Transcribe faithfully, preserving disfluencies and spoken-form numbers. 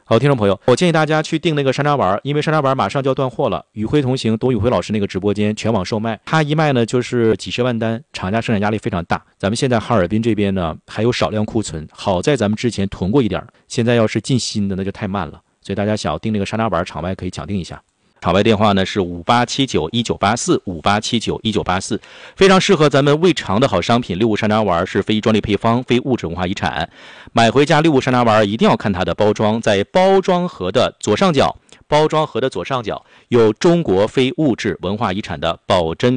好，听众朋友，我建议大家去订那个山楂丸，因为山楂丸马上就要断货了。与会同行，董宇辉老师那个直播间全网售卖，他一卖呢就是几十万单，厂家生产压力非常大。咱们现在哈尔滨这边呢还有少量库存，好在咱们之前囤过一点，现在要是进新的那就太慢了，所以大家想要订那个山楂丸，场外可以抢订一下。场外电话呢是五八七九一九八四五八七九一九八四，非常适合咱们胃肠的好商品。六物山楂丸是非专利配方，非物质文化遗产。买回家六物山楂丸一定要看它的包装，在包装盒的左上角，包装盒的左上角有中国非物质文化遗产的保真